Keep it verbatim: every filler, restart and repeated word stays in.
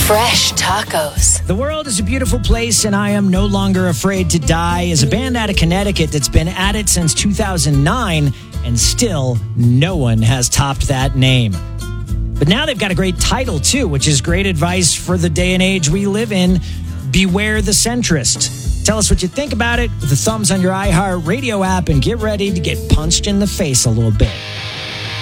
Fresh tacos. The world is a beautiful place, and I am no longer afraid to die is a band out of Connecticut that's been at it since two thousand nine, and still no one has topped that name. But now they've got a great title, too, which is great advice for the day and age we live in. Beware the centrist. Tell us what you think about it with the thumbs on your iHeart Radio app, and get ready to get punched in the face a little bit.